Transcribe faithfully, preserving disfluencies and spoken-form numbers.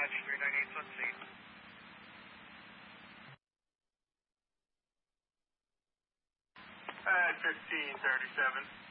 Dispatch, three nine eight, what's the Uh, fifteen thirty-seven.